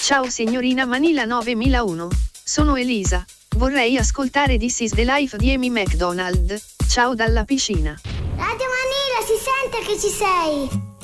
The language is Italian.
Ciao signorina Manila 9001. Sono Elisa. Vorrei ascoltare This is the Life di Amy McDonald. Ciao dalla piscina. Radio Manila, si sente che ci sei.